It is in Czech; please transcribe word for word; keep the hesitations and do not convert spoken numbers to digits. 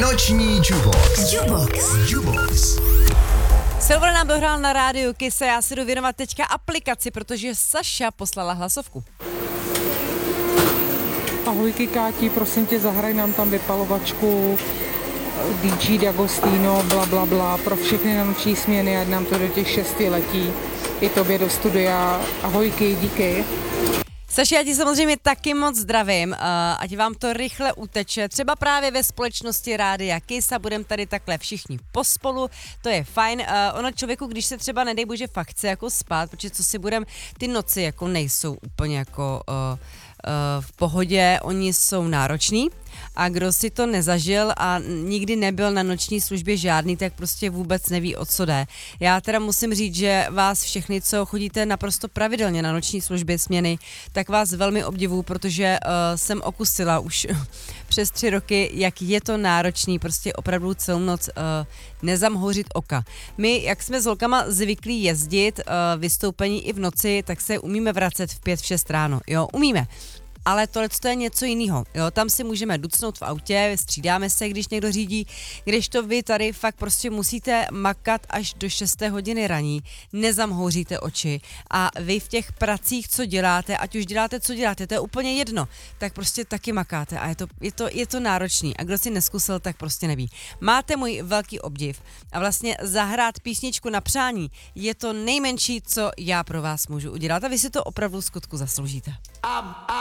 Noční Jukebox. Jukebox. Jukebox. Silver nám dohrál na rádiu Kiss a já si jdu věnovat teďka aplikaci, protože Saša poslala hlasovku. Ahojky Káti, prosím tě, zahraj nám tam vypalovačku D J D'Agostino, bla bla bla, pro všechny na noční směny, ať nám to do těch šesti letí. I tobě do studia. Ahojky, díky. Saši, já ti samozřejmě taky moc zdravím, ať vám to rychle uteče, třeba právě ve společnosti Rádia Kiss a budeme tady takhle všichni pospolu, to je fajn. Ono člověku, když se třeba nedej bože fakt chce jako spát, protože co si budem, ty noci jako nejsou úplně jako uh, uh, v pohodě, oni jsou nároční. A kdo si to nezažil a nikdy nebyl na noční službě žádný, tak prostě vůbec neví, o co jde. Já teda musím říct, že vás všechny, co chodíte naprosto pravidelně na noční služby směny, tak vás velmi obdivuju, protože uh, jsem okusila už přes tři roky, jak je to náročný, prostě opravdu celou noc uh, nezamhouřit oka. My, jak jsme s holkama zvyklí jezdit, uh, vystoupení i v noci, tak se umíme vracet v pět, v šest ráno, jo, umíme. Ale tohle to je něco jiného. Jo, tam si můžeme ducnout v autě, střídáme se, když někdo řídí, když to vy tady fakt prostě musíte makat až do šesté hodiny raní, nezamhouříte oči a vy v těch pracích, co děláte, ať už děláte, co děláte, to je úplně jedno, tak prostě taky makáte a je to, je to, je to náročný a kdo si neskusil, tak prostě neví. Máte můj velký obdiv a vlastně zahrát písničku na přání je to nejmenší, co já pro vás můžu udělat a vy si to opravdu v skutku zasloužíte.